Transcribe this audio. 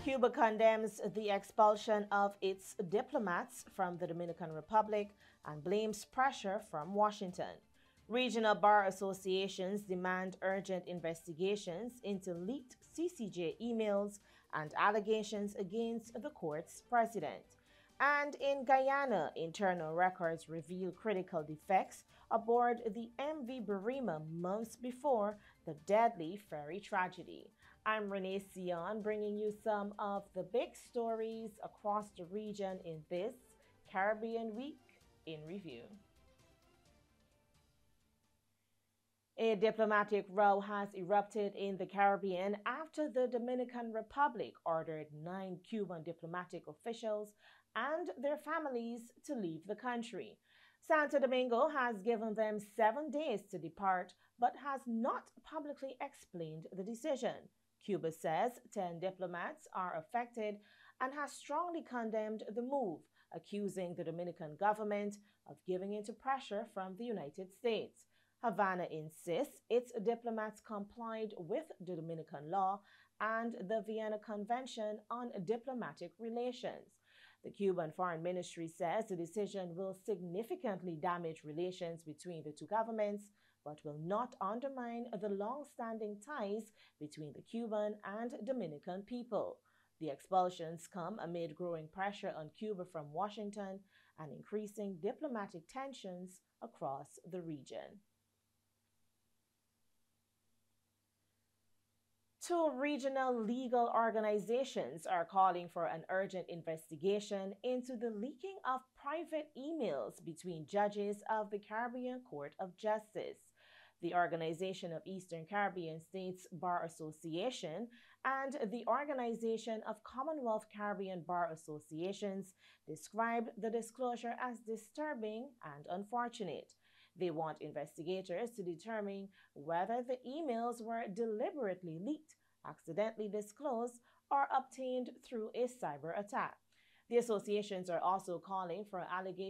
Cuba condemns the expulsion of its diplomats from the Dominican Republic and blames pressure from Washington. Regional bar associations demand urgent investigations into leaked CCJ emails and allegations against the court's president. And in Guyana, internal records reveal critical defects aboard the MV Burima months before the deadly ferry tragedy. I'm Renee Sion, bringing you some of the big stories across the region in this Caribbean Week in Review. A diplomatic row has erupted in the Caribbean after the Dominican Republic ordered 9 Cuban diplomatic officials and their families to leave the country. Santo Domingo has given them 7 days to depart, but has not publicly explained the decision. Cuba says 10 diplomats are affected and has strongly condemned the move, accusing the Dominican government of giving into pressure from the United States. Havana insists its diplomats complied with the Dominican law and the Vienna Convention on Diplomatic Relations. The Cuban Foreign Ministry says the decision will significantly damage relations between the two governments, but will not undermine the long-standing ties between the Cuban and Dominican people. The expulsions come amid growing pressure on Cuba from Washington and increasing diplomatic tensions across the region. Two regional legal organizations are calling for an urgent investigation into the leaking of private emails between judges of the Caribbean Court of Justice. The Organization of Eastern Caribbean States Bar Association and the Organization of Commonwealth Caribbean Bar Associations described the disclosure as disturbing and unfortunate. They want investigators to determine whether the emails were deliberately leaked, accidentally disclosed, or obtained through a cyber attack. The associations are also calling for allegations